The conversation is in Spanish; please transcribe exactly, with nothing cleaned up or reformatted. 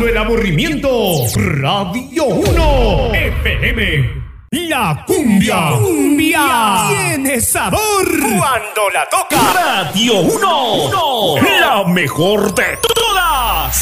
Calmando el aburrimiento. Radio uno F M. La cumbia. ¡Cumbia! Tiene sabor Cuando la toca. Radio uno. La mejor de